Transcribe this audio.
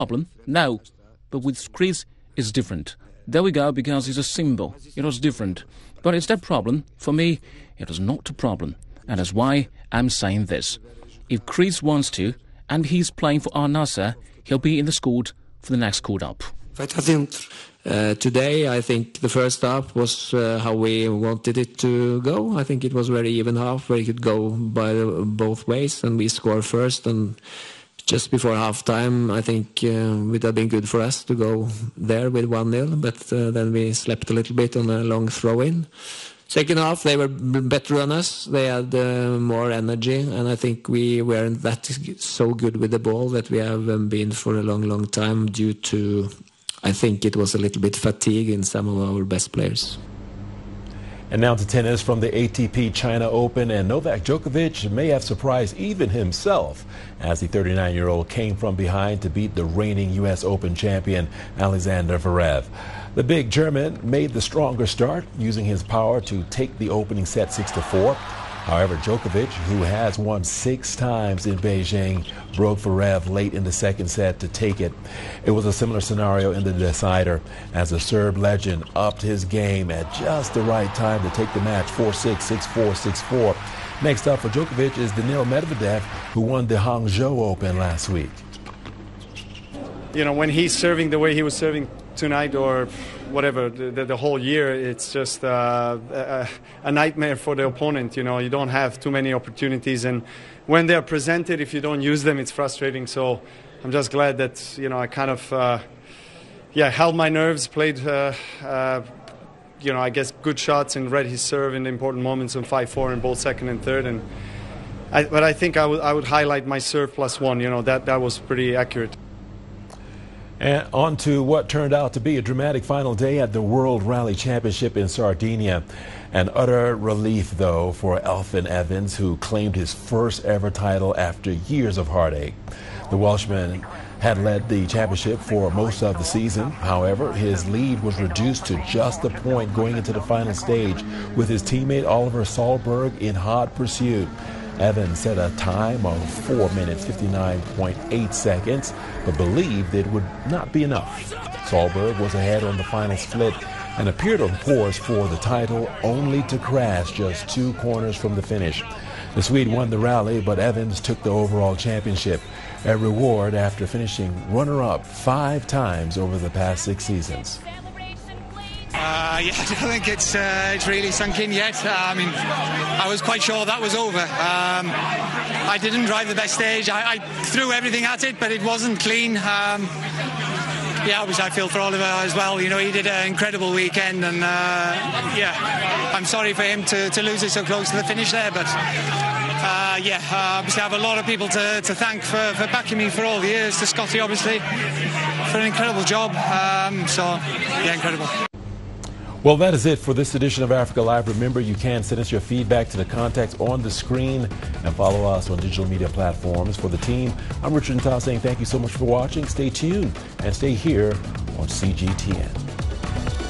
problem? No. But with Chris, it's different. There we go, because it's a symbol. It was different. But is that a problem? For me, it was not a problem. And that's why I'm saying this. If Chris wants to, and he's playing for Al Nassr, he'll be in the squad for the next squad up. Today, I think the first half was how we wanted it to go. I think it was very even half, where it could go by both ways, and we scored first. And just before half-time, I think it would have been good for us to go there with 1-0, but then we slept a little bit on a long throw-in. Second half, they were better than us. They had more energy, and I think we weren't that so good with the ball that we have been for a long, long time due to, I think it was a little bit fatigue in some of our best players. And now to tennis from the ATP China Open, and Novak Djokovic may have surprised even himself as the 39-year-old came from behind to beat the reigning U.S. Open champion Alexander Zverev. The big German made the stronger start, using his power to take the opening set 6-4. However, Djokovic, who has won 6 times in Beijing, broke Zverev late in the second set to take it. It was a similar scenario in the decider, as the Serb legend upped his game at just the right time to take the match 4-6, 6-4, 6-4. Next up for Djokovic is Daniil Medvedev, who won the Hangzhou Open last week. You know, when he's serving the way he was serving tonight or whatever, the whole year, it's just a nightmare for the opponent. You know, you don't have too many opportunities, and when they're presented, if you don't use them, it's frustrating. So I'm just glad that, you know, I kind of held my nerves, played I guess good shots, and read his serve in the important moments on 5-4 in both second and third. But I think I would highlight my serve +1. You know, that was pretty accurate. And on to what turned out to be a dramatic final day at the World Rally Championship in Sardinia. An utter relief, though, for Elfyn Evans, who claimed his first ever title after years of heartache. The Welshman had led the championship for most of the season. However, his lead was reduced to just a point going into the final stage, with his teammate Oliver Solberg in hot pursuit. Evans set a time of 4 minutes, 59.8 seconds, but believed it would not be enough. Solberg was ahead on the final split and appeared on course for the title, only to crash just 2 corners from the finish. The Swede won the rally, but Evans took the overall championship, a reward after finishing runner-up 5 times over the past 6 seasons. I don't think it's really sunk in yet. I mean, I was quite sure that was over. I didn't drive the best stage. I threw everything at it, but it wasn't clean. Obviously I feel for Oliver as well. You know, he did an incredible weekend, and I'm sorry for him to lose it so close to the finish there, but obviously I have a lot of people to thank for backing me for all the years. To Scotty, obviously, for an incredible job. Incredible. Well, that is it for this edition of Africa Live. Remember, you can send us your feedback to the contacts on the screen and follow us on digital media platforms. For the team, I'm Richard Ntal saying thank you so much for watching. Stay tuned and stay here on CGTN.